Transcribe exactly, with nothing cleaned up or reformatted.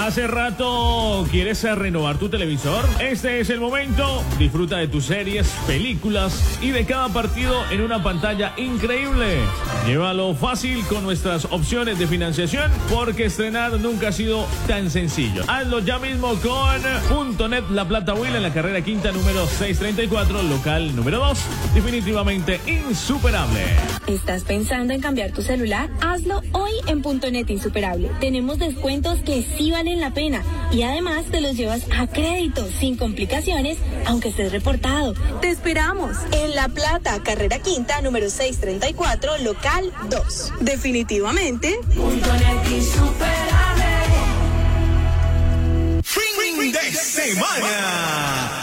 ¿Hace rato quieres renovar tu televisor? Este es el momento. Disfruta de tus series, películas y de cada partido en una pantalla increíble. Llévalo fácil con nuestras opciones de financiación, porque estrenar nunca ha sido tan sencillo. Hazlo ya mismo con punto net La Plata Will en la carrera quinta número seiscientos treinta y cuatro, local número dos. Definitivamente insuperable. ¿Estás pensando en cambiar tu celular? Hazlo hoy en punto net Insuperable. Tenemos descuentos que sí valen la pena y además te los llevas a crédito sin complicaciones, aunque estés reportado. Te esperamos en La Plata, carrera quinta número seiscientos treinta y cuatro, local dos. Definitivamente punto net Insuperable. Fin de semana.